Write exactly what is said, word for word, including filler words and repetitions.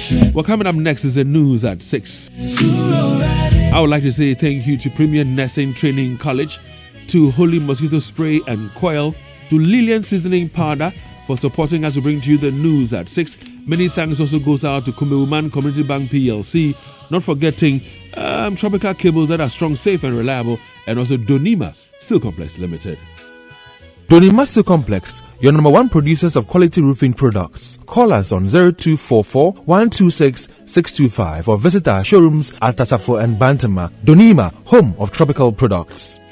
Well, coming up next is the news at six. I would like to say thank you to Premier Nursing Training College, to Holy Mosquito Spray and Coil, to Lillian Seasoning Powder for supporting us to bring to you the news at six. Many thanks also goes out to Kumeuman Community Bank P L C, not forgetting um, Tropical Cables that are strong, safe and reliable, and also Donima Steel Complex Limited. Donima Steel Complex, your number one producers of quality roofing products. Call us on zero two four four, one two six, six two five or visit our showrooms at Tasafo and Bantama. Donima, home of tropical products.